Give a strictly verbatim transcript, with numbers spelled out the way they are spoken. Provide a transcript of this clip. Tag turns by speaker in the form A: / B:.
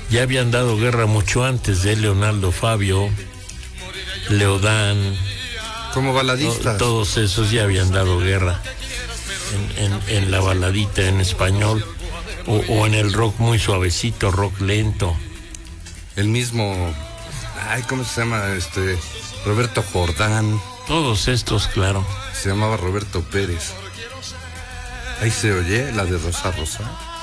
A: ya habían dado guerra mucho antes de Leonardo Fabio, Leodán.
B: Como baladistas.
A: To, todos esos ya habían dado guerra en, en, en la baladita en español o, o en el rock muy suavecito, rock lento.
B: El mismo, ay, ¿cómo se llama? Este, Roberto Jordán.
A: Todos estos, claro.
B: Se llamaba Roberto Pérez. Ahí se oye la de Rosa Rosa.